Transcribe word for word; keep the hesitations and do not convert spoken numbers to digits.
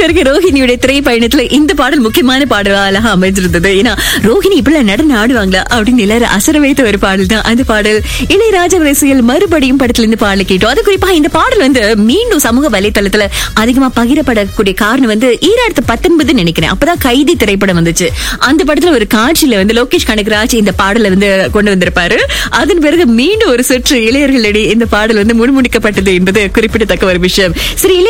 நடிகர் ரோஹிணியுடைய திரைப்பயணத்துல இந்த பாடல் முக்கியமான பாடலாக அமைஞ்சிருந்தது. ஏன்னா ரோஹிணி இப்படி நடனம் ஆடுவாங்களா அப்படின்னு எல்லாரும் அசர வைத்த ஒரு பாடல் தான் அந்த பாடல். இளையராஜா ரசிகர்கள் மறுபடியும் படத்துல இருந்து பாடல் கேட்டோம். அது குறிப்பா இந்த பாடல் வந்து மீண்டும் சமூக வலைத்தளத்துல அதிகமா பகிரப்படக்கூடிய காரணம் வந்து ஈராயிரத்து பத்தொன்பது நினைக்கிறேன். அப்பதான் கைதி திரைப்படம் வந்துச்சு. அந்த படத்துல ஒரு காட்சியில வந்து லோகேஷ் கனகராஜ் இந்த பாடலை வந்து கொண்டு வந்திருப்பாரு. அதன் பிறகு மீண்டும் ஒரு சுற்று இளையர்களிடையே இந்த பாடல் வந்து முன்முடிக்கப்பட்டது என்பது குறிப்பிடத்தக்க ஒரு விஷயம். சரி,